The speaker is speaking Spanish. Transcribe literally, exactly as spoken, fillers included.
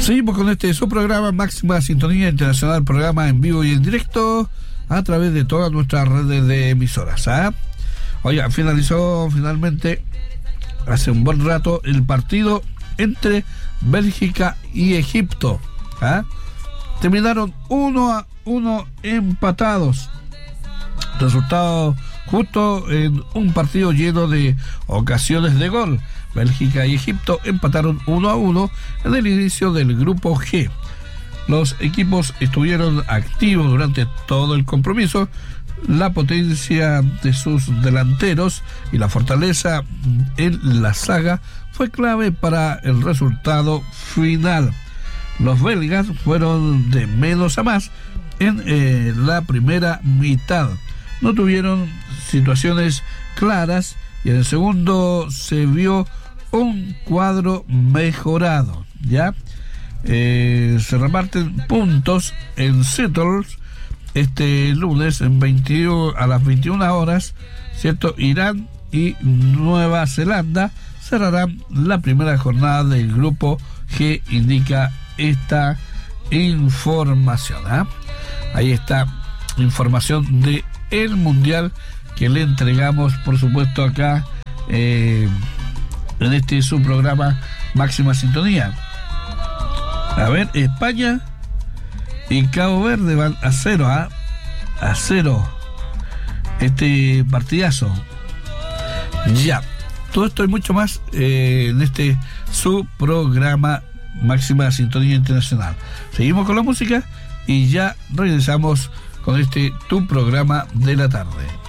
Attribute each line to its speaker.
Speaker 1: Seguimos con este su programa Máxima Sintonía Internacional, programa en vivo y en directo a través de todas nuestras redes de emisoras. ¿eh? Oiga, finalizó finalmente hace un buen rato el partido entre Bélgica y Egipto. ¿eh? Terminaron uno a uno empatados. Resultado justo en un partido lleno de ocasiones de gol. Bélgica y Egipto empataron uno a uno en el inicio del grupo G. Los equipos estuvieron activos durante todo el compromiso. La potencia de sus delanteros y la fortaleza en la saga fue clave para el resultado final. Los belgas fueron de menos a más en eh, la primera mitad. No tuvieron situaciones claras y en el segundo se vio un cuadro mejorado. Ya eh, se reparten puntos en Seattles este lunes en veintiuno, a las veintiuna horas, ¿cierto? Irán y Nueva Zelanda cerrarán la primera jornada del grupo G, indica esta información. ¿eh? Ahí está información de el mundial que le entregamos, por supuesto, acá eh, en este su programa Máxima Sintonía. A ver, España y Cabo Verde van a cero, ¿eh? a cero este partidazo. Ya, todo esto y mucho más eh, en este su programa Máxima Sintonía Internacional. Seguimos con la música y ya regresamos con este tu programa de la tarde.